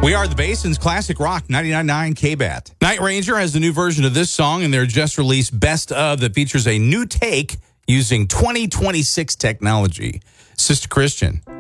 We are the Basin's Classic Rock 99.9 KBAT. Night Ranger has a new version of this song in their just released Best Of that features a new take using 2026 technology. Sister Christian.